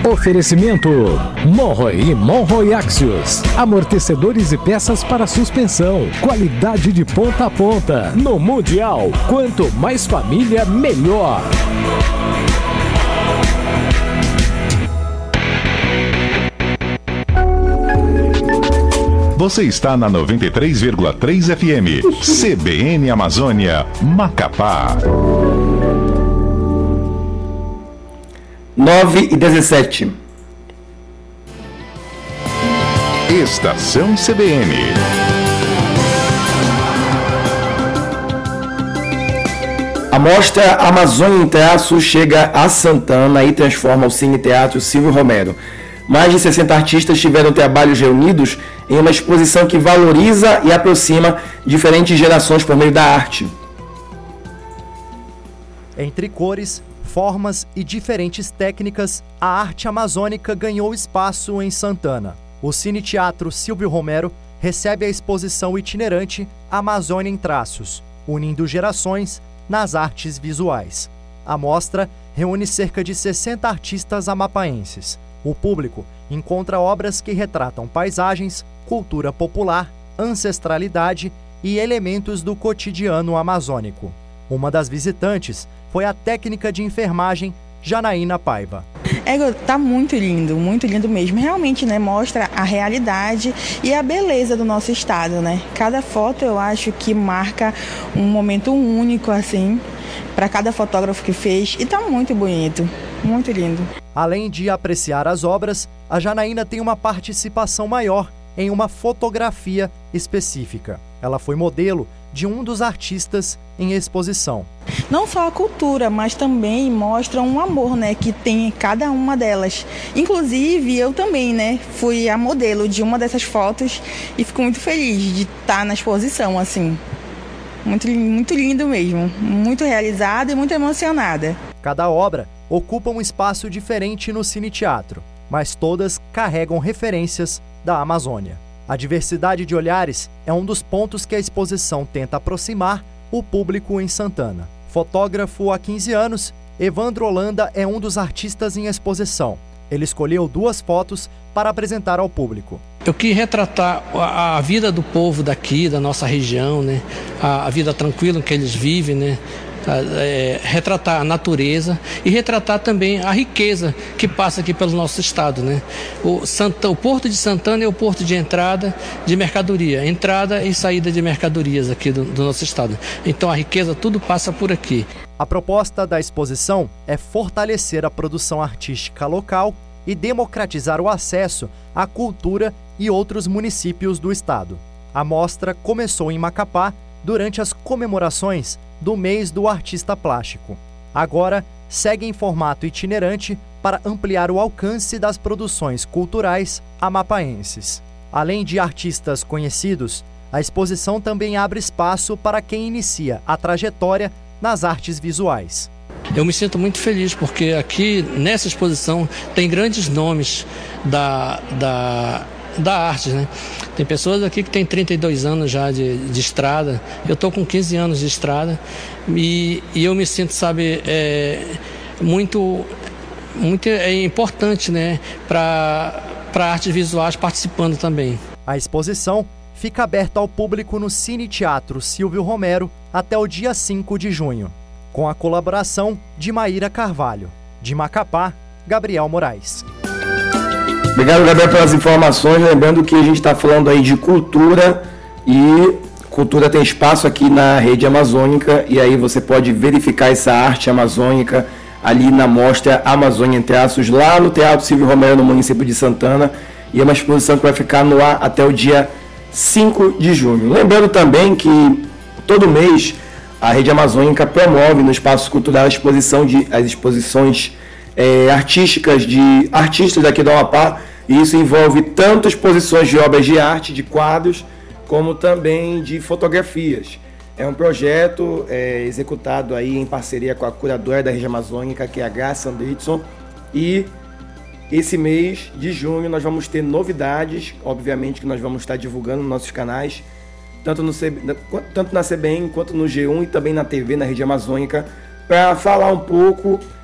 Oferecimento Monroe e Monroe Axios. Amortecedores e peças para suspensão. Qualidade de ponta a ponta. No Mundial, quanto mais família, melhor. Você está na 93,3 FM. CBN Amazônia, Macapá. 9h17. Estação CBN. A mostra Amazônia em Traços chega a Santana e transforma o Cine Teatro Silvio Romero. Mais de 60 artistas tiveram trabalhos reunidos em uma exposição que valoriza e aproxima diferentes gerações por meio da arte. Entre cores, formas e diferentes técnicas, a arte amazônica ganhou espaço em Santana. O Cine Teatro Silvio Romero recebe a exposição itinerante Amazônia em Traços, unindo gerações nas artes visuais. A mostra reúne cerca de 60 artistas amapaenses. O público encontra obras que retratam paisagens, cultura popular, ancestralidade e elementos do cotidiano amazônico. Uma das visitantes foi a técnica de enfermagem Janaína Paiva. Tá muito lindo mesmo. Realmente, né, mostra a realidade e a beleza do nosso estado, né? Cada foto eu acho que marca um momento único, assim, para cada fotógrafo que fez. E tá muito bonito, muito lindo. Além de apreciar as obras, a Janaína tem uma participação maior em uma fotografia específica. Ela foi modelo de um dos artistas em exposição. Não só a cultura, mas também mostra um amor, né, que tem em cada uma delas. Inclusive, eu também, né, fui a modelo de uma dessas fotos e fico muito feliz de estar na exposição, assim. Muito lindo mesmo, muito realizada e muito emocionada. Cada obra ocupa um espaço diferente no Cine Teatro, mas todas carregam referências da Amazônia. A diversidade de olhares é um dos pontos que a exposição tenta aproximar o público em Santana. Fotógrafo há 15 anos, Evandro Holanda é um dos artistas em exposição. Ele escolheu 2 fotos para apresentar ao público. Eu quis retratar a vida do povo daqui, da nossa região, né? A vida tranquila que eles vivem, né? Retratar a natureza e retratar também a riqueza que passa aqui pelo nosso estado, né? O Porto de Santana é o porto de entrada de mercadoria, entrada e saída de mercadorias aqui do nosso estado. Então a riqueza tudo passa por aqui. A proposta da exposição é fortalecer a produção artística local e democratizar o acesso à cultura e outros municípios do estado. A mostra começou em Macapá durante as comemorações do mês do artista plástico. Agora, segue em formato itinerante para ampliar o alcance das produções culturais amapaenses. Além de artistas conhecidos, a exposição também abre espaço para quem inicia a trajetória nas artes visuais. Eu me sinto muito feliz porque aqui nessa exposição tem grandes nomes da arte, né? Tem pessoas aqui que têm 32 anos já de estrada. Eu estou com 15 anos de estrada e eu me sinto, sabe, muito importante, né, para artes visuais participando também. A exposição fica aberta ao público no Cine Teatro Silvio Romero até o dia 5 de junho, com a colaboração de Maíra Carvalho. De Macapá, Gabriel Moraes. Obrigado, Gabriel, pelas informações. Lembrando que a gente está falando aí de cultura e cultura tem espaço aqui na rede amazônica e aí você pode verificar essa arte amazônica ali na mostra Amazônia em Traços, lá no Teatro Silvio Romero, no município de Santana, e é uma exposição que vai ficar no ar até o dia 5 de junho. Lembrando também que todo mês a rede amazônica promove no espaço cultural as exposições artísticas de artistas daqui do Amapá, e isso envolve tanto exposições de obras de arte, de quadros, como também de fotografias. É um projeto executado aí em parceria com a curadora da região amazônica, que é a Graça Andritson, e esse mês de junho nós vamos ter novidades, obviamente que nós vamos estar divulgando nos nossos canais, tanto na CBN quanto no G1 e também na TV, na rede amazônica, para falar um pouco